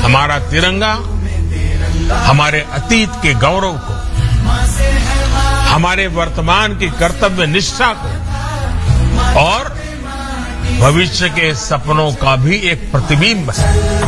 हमारा तिरंगा हमारे अतीत के गौरव को, हमारे वर्तमान की कर्तव्य निष्ठा को और भविष्य के सपनों का भी एक प्रतिबिंब है।